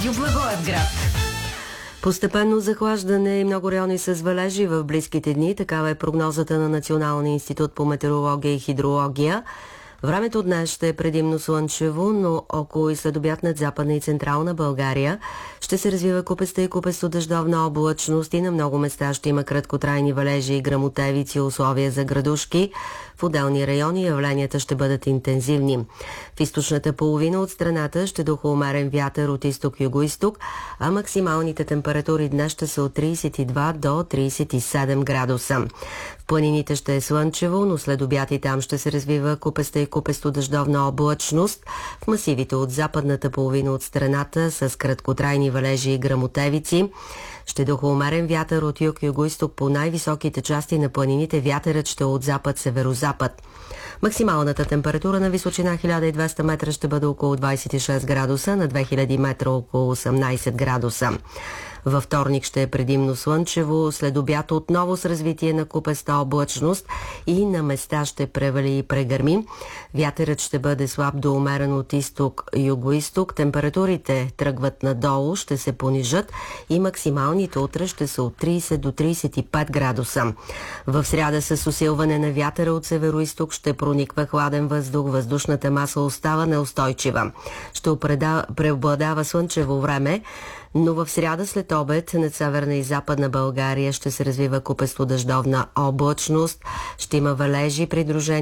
Радио Благоевград. Постепенно захлаждане и много райони с валежи в близките дни. Такава е прогнозата на Националния институт по метеорология и хидрология. Времето днес ще е предимно слънчево, но около и следобед над Западна и Централна България ще се развива купеста и купесто-дъждовна облачност и на много места ще има краткотрайни валежи и гръмотевици, условия за градушки. В отделни райони явленията ще бъдат интензивни. В източната половина от страната ще духа умерен вятър от изток-юго-исток, а максималните температури днес ще са от 32 до 37 градуса. В планините ще е слънчево, но след обяд и там ще се развива купеста и купесто-дъждовна облачност. В масивите от западната половина от страната с краткотрайни валежи и гръмотевици ще духа умерен вятър от юг-юго-исток. По най-високите части на планините вятърът ще е от запад-северозапад. Максималната температура на височина 1200 метра ще бъде около 26 градуса, на 2000 метра около 18 градуса. Във вторник ще е предимно слънчево, след обяд отново с развитие на купеста облачност и на места ще превали и прегърми. Вятърът ще бъде слаб до умерен от изток-юго-исток. Температурите тръгват надолу, ще се понижат и максималните утре ще са от 30 до 35 градуса. В сряда с усилване на вятъра от северо-исток ще прониква хладен въздух, въздушната маса остава неустойчива. Ще преобладава слънчево време, но в сряда след обед над Северна и Западна България ще се развива купесто-дъждовна облачност. Ще има валежи, придружени